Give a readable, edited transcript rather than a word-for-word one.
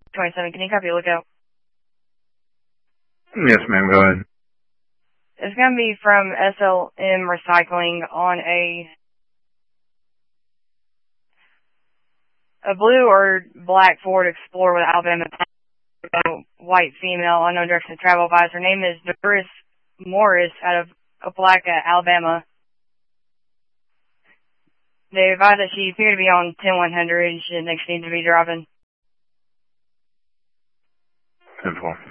27. Can you copy Lookout? Yes, ma'am. Go ahead. It's going to be from SLM Recycling on a blue or black Ford Explorer with Alabama white female, unknown direction of travel advisor. Her name is Doris Morris out of Opelika, Alabama. They advise that she appeared to be on 10100 and she next needs to be driving. 10-4.